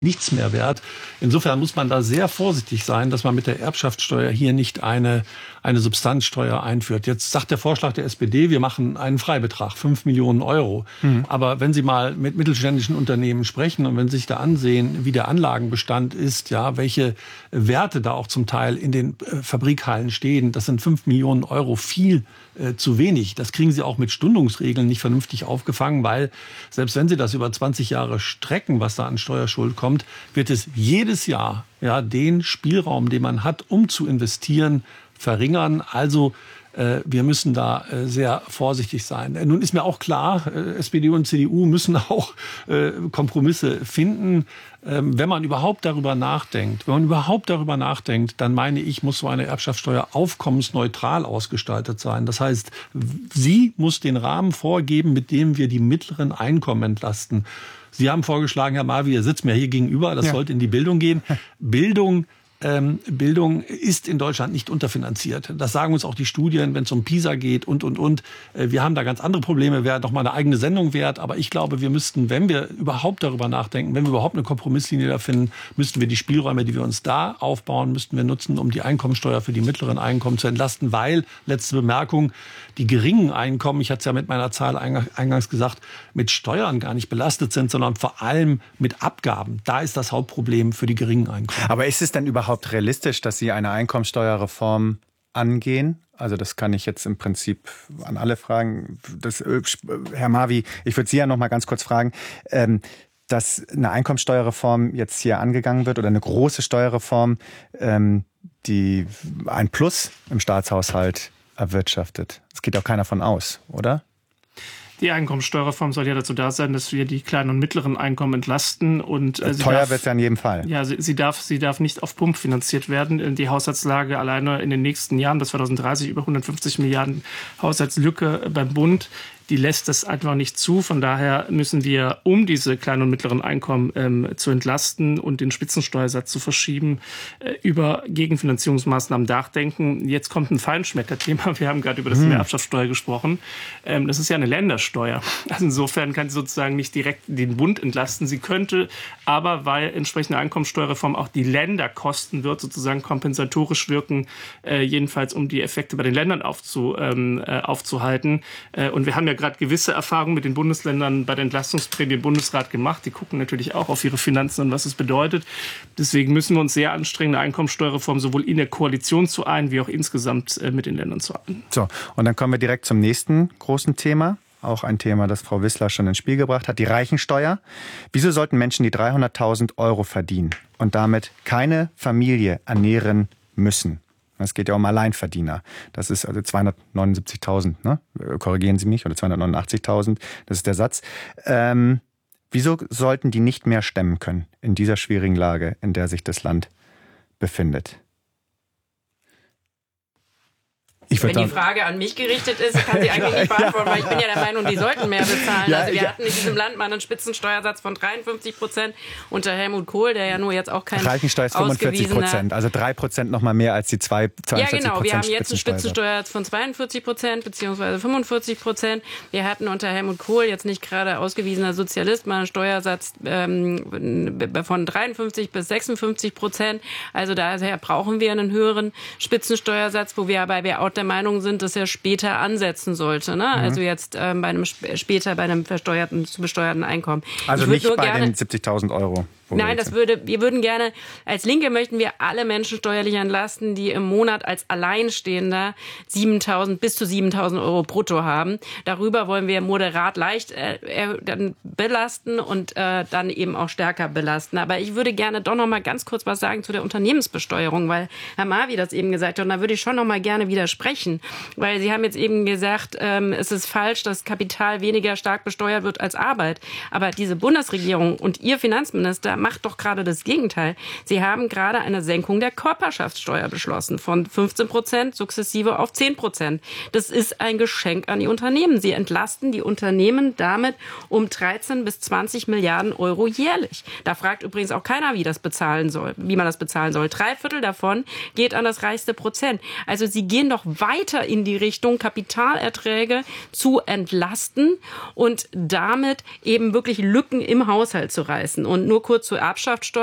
nichts mehr wert. Insofern muss man da sehr vorsichtig sein, dass man mit der Erbschaftssteuer hier nicht eine Substanzsteuer einführt. Jetzt sagt der Vorschlag der SPD, wir machen einen Freibetrag, 5 Millionen Euro. Aber wenn Sie mal mit mittelständischen Unternehmen sprechen und wenn Sie sich da ansehen, wie der Anlagenbestand ist, ja, welche Werte da auch zum Teil in den Fabrikhallen stehen, das sind 5 Millionen Euro viel zu wenig. Das kriegen Sie auch mit Stundungsregeln nicht vernünftig aufgefangen, weil selbst wenn Sie das über 20 Jahre strecken, was da an Steuerschuld kommt, wird es jedes Jahr den Spielraum, den man hat, um zu investieren, verringern. Also wir müssen da sehr vorsichtig sein. Nun ist mir auch klar, SPD und CDU müssen auch Kompromisse finden. Wenn man überhaupt darüber nachdenkt, dann meine ich, muss so eine Erbschaftssteuer aufkommensneutral ausgestaltet sein. Das heißt, sie muss den Rahmen vorgeben, mit dem wir die mittleren Einkommen entlasten. Sie haben vorgeschlagen, Herr Marvi, ihr sitzt mir hier gegenüber, das sollte in die Bildung gehen. Bildung ist in Deutschland nicht unterfinanziert. Das sagen uns auch die Studien, wenn es um PISA geht und. Wir haben da ganz andere Probleme, wäre doch mal eine eigene Sendung wert. Aber ich glaube, wir müssten, wenn wir überhaupt darüber nachdenken, wenn wir überhaupt eine Kompromisslinie da finden, müssten wir die Spielräume, die wir uns da aufbauen, müssten wir nutzen, um die Einkommensteuer für die mittleren Einkommen zu entlasten. Weil, letzte Bemerkung, die geringen Einkommen, ich hatte es ja mit meiner Zahl eingangs gesagt, mit Steuern gar nicht belastet sind, sondern vor allem mit Abgaben. Da ist das Hauptproblem für die geringen Einkommen. Aber ist es denn überhaupt realistisch, dass Sie eine Einkommensteuerreform angehen? Also das kann ich jetzt im Prinzip an alle fragen. Herr Marvi, ich würde Sie ja noch mal ganz kurz fragen, dass eine Einkommensteuerreform jetzt hier angegangen wird oder eine große Steuerreform, die ein Plus im Staatshaushalt erwirtschaftet. Das geht auch keiner von aus, oder? Die Einkommensteuerreform soll ja dazu da sein, dass wir die kleinen und mittleren Einkommen entlasten. Und teuer wird es ja in jedem Fall. Ja, sie darf nicht auf Pump finanziert werden. Die Haushaltslage alleine in den nächsten Jahren, bis 2030, über 150 Milliarden Haushaltslücke beim Bund, die lässt das einfach nicht zu. Von daher müssen wir, um diese kleinen und mittleren Einkommen zu entlasten und den Spitzensteuersatz zu verschieben, über Gegenfinanzierungsmaßnahmen nachdenken. Jetzt kommt ein Feinschmecker-Thema. Wir haben gerade über das Erbschaftssteuer gesprochen. Das ist ja eine Ländersteuer. Also insofern kann sie sozusagen nicht direkt den Bund entlasten. Sie könnte aber, weil entsprechende Einkommensteuerreform auch die Länder kosten wird, sozusagen kompensatorisch wirken, jedenfalls um die Effekte bei den Ländern aufzuhalten. Und wir haben ja gerade gewisse Erfahrungen mit den Bundesländern bei der Entlastungsprämie im Bundesrat gemacht. Die gucken natürlich auch auf ihre Finanzen und was es bedeutet. Deswegen müssen wir uns sehr anstrengen, eine Einkommensteuerreform sowohl in der Koalition zu ein, wie auch insgesamt mit den Ländern zu ein. So, und dann kommen wir direkt zum nächsten großen Thema. Auch ein Thema, das Frau Wissler schon ins Spiel gebracht hat, die Reichensteuer. Wieso sollten Menschen, die 300.000 Euro verdienen und damit keine Familie ernähren müssen? Es geht ja um Alleinverdiener. Das ist also 279.000, ne? Korrigieren Sie mich, oder 289.000, das ist der Satz. Wieso sollten die nicht mehr stemmen können in dieser schwierigen Lage, in der sich das Land befindet? Wenn die Frage an mich gerichtet ist, kann sie eigentlich nicht beantworten, weil ich bin ja der Meinung, die sollten mehr bezahlen. Also wir hatten in diesem Land mal einen Spitzensteuersatz von 53% unter Helmut Kohl, der ja nur jetzt auch kein Reichensteuer ist 45%, also 3% noch mal mehr als die 42%. Ja, genau. Wir haben jetzt einen Spitzensteuersatz von 42% beziehungsweise 45%. Wir hatten unter Helmut Kohl, jetzt nicht gerade ausgewiesener Sozialist, mal einen Steuersatz von 53 bis 56%. Also daher brauchen wir einen höheren Spitzensteuersatz, wobei wir auch der Meinung sind, dass er später ansetzen sollte. Ne? Also jetzt bei einem zu besteuerten Einkommen. Also nicht bei den 70.000 Euro. Nein, wir würden gerne, als Linke möchten wir alle Menschen steuerlich entlasten, die im Monat als Alleinstehender bis zu 7.000 Euro brutto haben. Darüber wollen wir moderat leicht dann belasten und dann eben auch stärker belasten. Aber ich würde gerne doch noch mal ganz kurz was sagen zu der Unternehmensbesteuerung, weil Herr Marvi das eben gesagt hat. Und da würde ich schon noch mal gerne widersprechen, weil Sie haben jetzt eben gesagt, es ist falsch, dass Kapital weniger stark besteuert wird als Arbeit. Aber diese Bundesregierung und Ihr Finanzminister macht doch gerade das Gegenteil. Sie haben gerade eine Senkung der Körperschaftssteuer beschlossen, von 15% sukzessive auf 10%. Das ist ein Geschenk an die Unternehmen. Sie entlasten die Unternehmen damit um 13 bis 20 Milliarden Euro jährlich. Da fragt übrigens auch keiner, wie man das bezahlen soll. 3/4 davon geht an das reichste Prozent. Also Sie gehen doch weiter in die Richtung, Kapitalerträge zu entlasten und damit eben wirklich Lücken im Haushalt zu reißen. Und nur kurz zur Erbschaftssteuer.